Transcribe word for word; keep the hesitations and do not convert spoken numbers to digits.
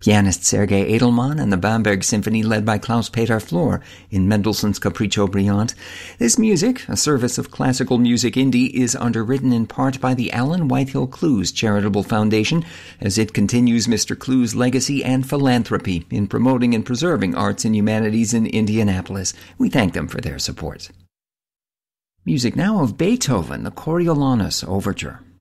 Pianist Sergei Edelman and the Bamberg Symphony led by Klaus-Peter Flor in Mendelssohn's Capriccio Brillante. This music, a service of classical music indie, is underwritten in part by the Allen Whitehill Clews Charitable Foundation as it continues Mister Clews' legacy and philanthropy in promoting and preserving arts and humanities in Indianapolis. We thank them for their support. Music now of Beethoven, the Coriolanus Overture.